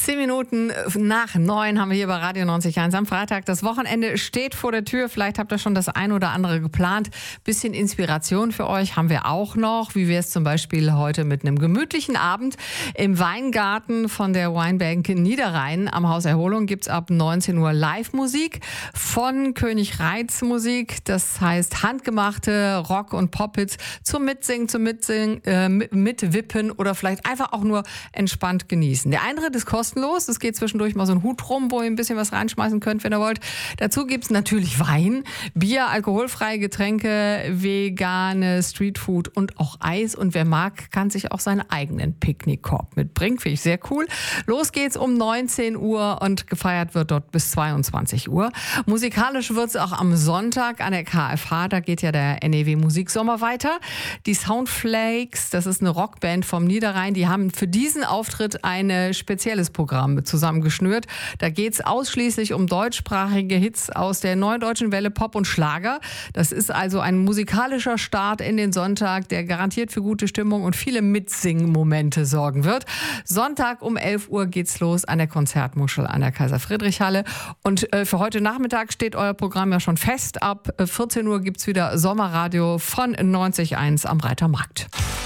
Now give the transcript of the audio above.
10 Minuten nach 9 haben wir hier bei Radio 90.1 am Freitag. Das Wochenende steht vor der Tür. Vielleicht habt ihr schon das ein oder andere geplant. Bisschen Inspiration für euch haben wir auch noch. Wie wäre es zum Beispiel heute mit einem gemütlichen Abend im Weingarten von der Weinbank Niederrhein. Am Haus Erholung gibt es ab 19 Uhr Live-Musik von König Reitz Musik. Das heißt handgemachte Rock- und Pop-Hits zum Mitsingen, Mitwippen oder vielleicht einfach auch nur entspannt genießen. Der Eintritt ist kostenlos. Es geht zwischendurch mal so ein Hut rum, wo ihr ein bisschen was reinschmeißen könnt, wenn ihr wollt. Dazu gibt es natürlich Wein, Bier, alkoholfreie Getränke, vegane Streetfood und auch Eis. Und wer mag, kann sich auch seinen eigenen Picknickkorb mitbringen. Finde ich sehr cool. Los geht's um 19 Uhr und gefeiert wird dort bis 22 Uhr. Musikalisch wird es auch am Sonntag an der KFH. Da geht ja der NEW Musiksommer weiter. Die Soundflakes, das ist eine Rockband vom Niederrhein, die haben für diesen Auftritt ein spezielles Programm zusammengeschnürt. Da geht es ausschließlich um deutschsprachige Hits aus der Neuen Deutschen Welle, Pop und Schlager. Das ist also ein musikalischer Start in den Sonntag, der garantiert für gute Stimmung und viele Mitsingmomente sorgen wird. Sonntag um 11 Uhr geht's los an der Konzertmuschel an der Kaiser-Friedrich-Halle. Und für heute Nachmittag steht euer Programm ja schon fest. Ab 14 Uhr gibt's wieder Sommerradio von 90.1 am Reiter Markt.